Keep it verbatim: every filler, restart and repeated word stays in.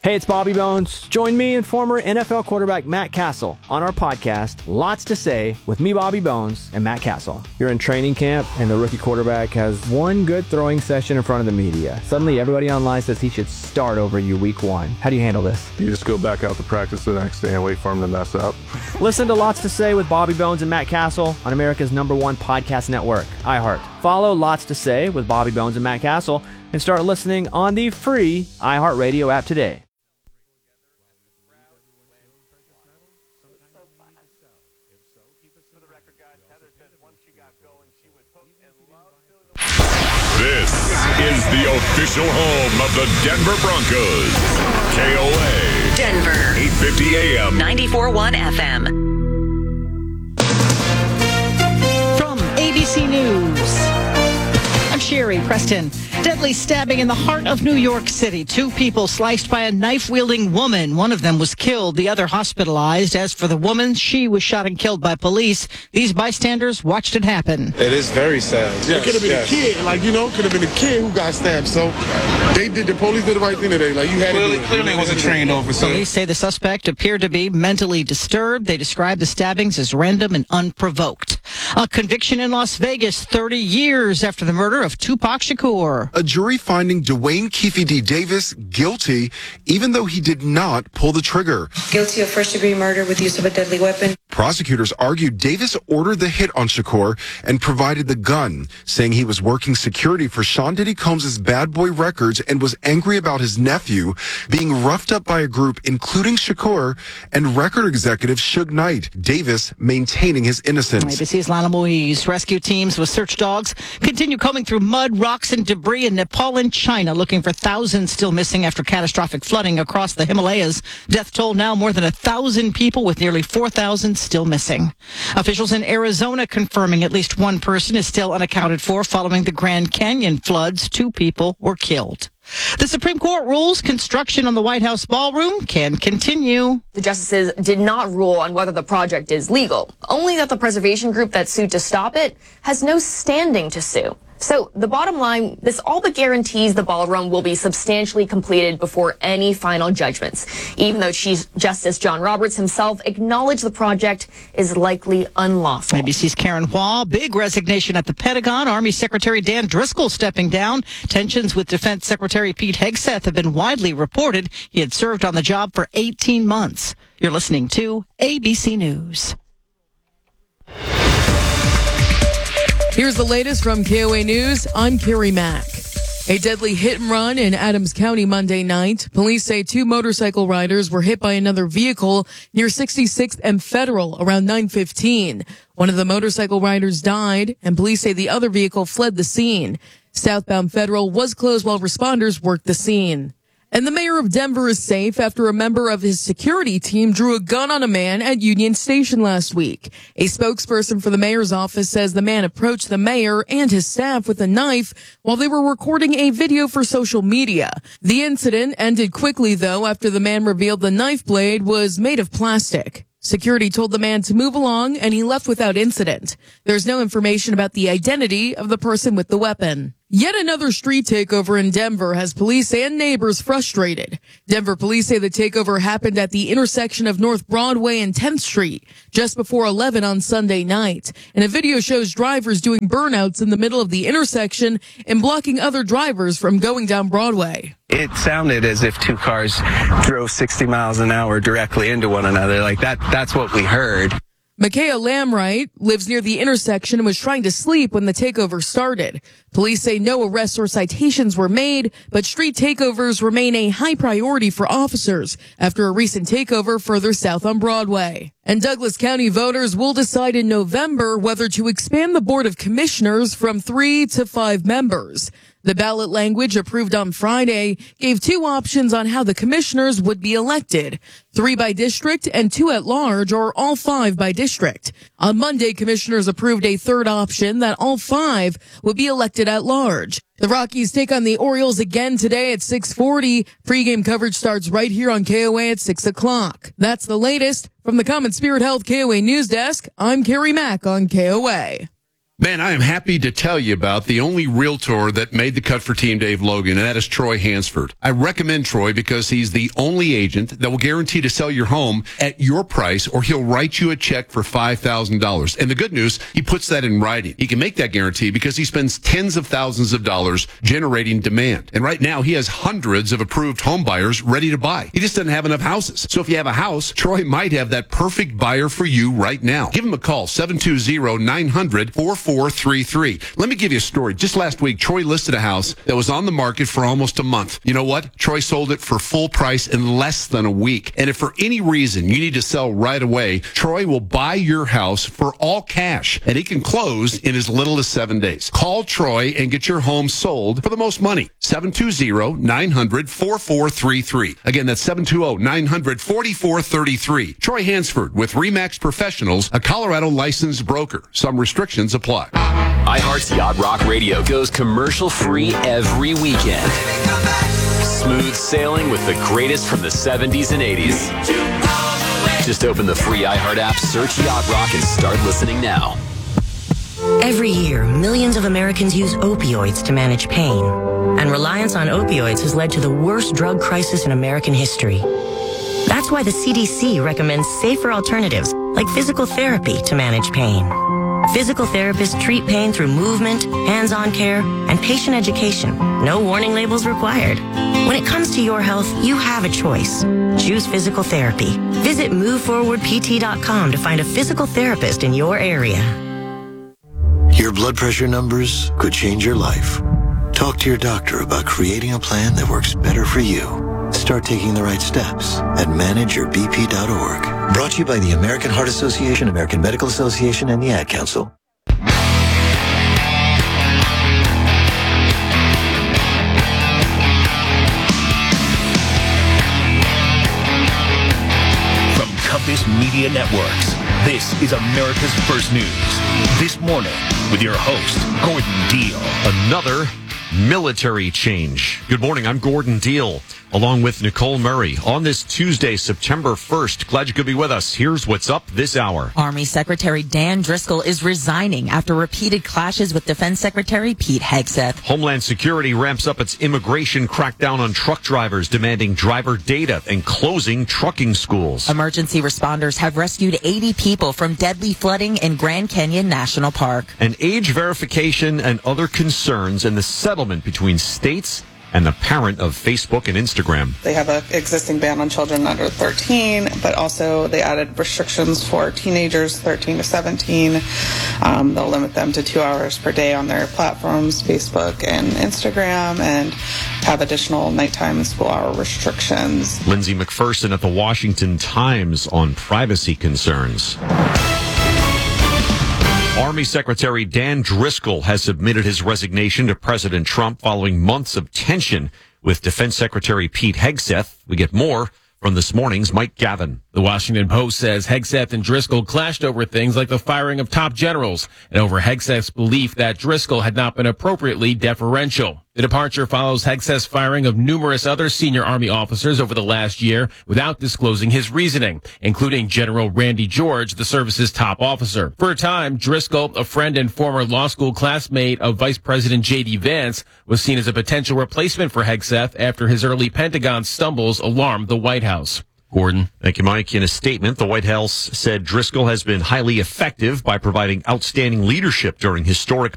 Hey, it's Bobby Bones. Join me and former N F L quarterback Matt Castle on our podcast, Lots to Say, with me, Bobby Bones, and Matt Castle. You're in training camp, and the rookie quarterback has one good throwing session in front of the media. Suddenly, everybody online says he should start over you week one. How do you handle this? You just go back out to practice the next day and wait for him to mess up. Listen to Lots to Say with Bobby Bones and Matt Castle on America's number one podcast network, iHeart. Follow Lots to Say with Bobby Bones and Matt Castle and start listening on the free iHeartRadio app today. This is the official home of the Denver Broncos. K O A. Denver. eight fifty A M. ninety-four point one F M. From A B C News, I'm Sherry Preston. Deadly stabbing in the heart of New York City. Two people sliced by a knife-wielding woman. One of them was killed, the other hospitalized. As for the woman, she was shot and killed by police. These bystanders watched it happen. It is very sad. Yes, it could have been yes. a kid, like, you know, could have been a kid who got stabbed. So they did, the police did the right thing today. Like, you had clearly, to do it. Clearly was a trained officer. Police say the suspect appeared to be mentally disturbed. They describe the stabbings as random and unprovoked. A conviction in Las Vegas thirty years after the murder of Tupac Shakur. A jury finding Dwayne Keefe D. Davis guilty, even though he did not pull the trigger. Guilty of first-degree murder with use of a deadly weapon. Prosecutors argued Davis ordered the hit on Shakur and provided the gun, saying he was working security for Sean Diddy Combs' Bad Boy Records and was angry about his nephew being roughed up by a group including Shakur and record executive Suge Knight. Davis maintaining his innocence. A B C's Lana Moise. Rescue teams with search dogs continue combing through mud, rocks, and debris in Nepal and China, looking for thousands still missing after catastrophic flooding across the Himalayas. Death toll now more than a thousand people, with nearly four thousand still missing. Officials in Arizona confirming at least one person is still unaccounted for following the Grand Canyon floods. Two people were killed. The Supreme Court rules construction on the White House ballroom can continue. The justices did not rule on whether the project is legal, only that the preservation group that sued to stop it has no standing to sue. So the bottom line, this all but guarantees the ballroom will be substantially completed before any final judgments, even though Chief Justice John Roberts himself acknowledged the project is likely unlawful. A B C's Karen Hua. Big resignation at the Pentagon. Army Secretary Dan Driscoll stepping down. Tensions with Defense Secretary Pete Hegseth have been widely reported. He had served on the job for eighteen months. You're listening to A B C News. Here's the latest from K O A News. I'm Carrie Mack. A deadly hit and run in Adams County Monday night. Police say two motorcycle riders were hit by another vehicle near sixty-sixth and Federal around nine fifteen. One of the motorcycle riders died, and police say the other vehicle fled the scene. Southbound Federal was closed while responders worked the scene. And the mayor of Denver is safe after a member of his security team drew a gun on a man at Union Station last week. A spokesperson for the mayor's office says the man approached the mayor and his staff with a knife while they were recording a video for social media. The incident ended quickly, though, after the man revealed the knife blade was made of plastic. Security told the man to move along, and he left without incident. There's no information about the identity of the person with the weapon. Yet another street takeover in Denver has police and neighbors frustrated. Denver police say the takeover happened at the intersection of North Broadway and tenth Street just before eleven on Sunday night. And a video shows drivers doing burnouts in the middle of the intersection and blocking other drivers from going down Broadway. It sounded as if two cars drove sixty miles an hour directly into one another. Like that, that's what we heard. Micaiah Lamright lives near the intersection and was trying to sleep when the takeover started. Police say no arrests or citations were made, but street takeovers remain a high priority for officers after a recent takeover further south on Broadway. And Douglas County voters will decide in November whether to expand the Board of Commissioners from three to five members. The ballot language approved on Friday gave two options on how the commissioners would be elected. Three by district and two at large, or all five by district. On Monday, commissioners approved a third option that all five would be elected at large. The Rockies take on the Orioles again today at six forty. Pre-game coverage starts right here on K O A at six o'clock. That's the latest from the Common Spirit Health K O A News Desk. I'm Carrie Mack on K O A. Man, I am happy to tell you about the only realtor that made the cut for Team Dave Logan, and that is Troy Hansford. I recommend Troy because he's the only agent that will guarantee to sell your home at your price, or he'll write you a check for five thousand dollars. And the good news, he puts that in writing. He can make that guarantee because he spends tens of thousands of dollars generating demand. And right now, he has hundreds of approved home buyers ready to buy. He just doesn't have enough houses. So if you have a house, Troy might have that perfect buyer for you right now. Give him a call, seven two zero, nine hundred, four four three three. Let me give you a story. Just last week, Troy listed a house that was on the market for almost a month. You know what? Troy sold it for full price in less than a week. And if for any reason you need to sell right away, Troy will buy your house for all cash, and he can close in as little as seven days. Call Troy and get your home sold for the most money. seven two zero, nine hundred, four four three three. Again, that's seven two zero, nine hundred, four four three three. Troy Hansford with RE/MAX Professionals, a Colorado licensed broker. Some restrictions apply. iHeart's Yacht Rock Radio goes commercial-free every weekend. Smooth sailing with the greatest from the seventies and eighties. Just open the free iHeart app, search Yacht Rock, and start listening now. Every year, millions of Americans use opioids to manage pain. And reliance on opioids has led to the worst drug crisis in American history. That's why the C D C recommends safer alternatives like physical therapy to manage pain. Physical therapists treat pain through movement, hands-on care, and patient education. No warning labels required. When it comes to your health, you have a choice. Choose physical therapy. Visit move forward p t dot com to find a physical therapist in your area. Your blood pressure numbers could change your life. Talk to your doctor about creating a plan that works better for you. Start taking the right steps at manage your b p dot org. Brought to you by the American Heart Association, American Medical Association, and the Ad Council. From Compass Media Networks, this is America's First News. This morning with your host, Gordon Deal. Another military change. Good morning, I'm Gordon Deal, along with Nicole Murray. On this Tuesday, September first, glad you could be with us. Here's what's up this hour. Army Secretary Dan Driscoll is resigning after repeated clashes with Defense Secretary Pete Hegseth. Homeland Security ramps up its immigration crackdown on truck drivers, demanding driver data and closing trucking schools. Emergency responders have rescued eighty people from deadly flooding in Grand Canyon National Park. And age verification and other concerns in the settlement between states and the parent of Facebook and Instagram. They have an existing ban on children under thirteen, but also they added restrictions for teenagers thirteen to seventeen. Um, they'll limit them to two hours per day on their platforms, Facebook and Instagram, and have additional nighttime and school hour restrictions. Lindsay McPherson at the Washington Times on privacy concerns. Army Secretary Dan Driscoll has submitted his resignation to President Trump following months of tension with Defense Secretary Pete Hegseth. We get more from this morning's Mike Gavin. The Washington Post says Hegseth and Driscoll clashed over things like the firing of top generals and over Hegseth's belief that Driscoll had not been appropriately deferential. The departure follows Hegseth's firing of numerous other senior Army officers over the last year without disclosing his reasoning, including General Randy George, the service's top officer. For a time, Driscoll, a friend and former law school classmate of Vice President J D Vance, was seen as a potential replacement for Hegseth after his early Pentagon stumbles alarmed the White House. Gordon. Thank you, Mike. In a statement, the White House said Driscoll has been highly effective by providing outstanding leadership during historic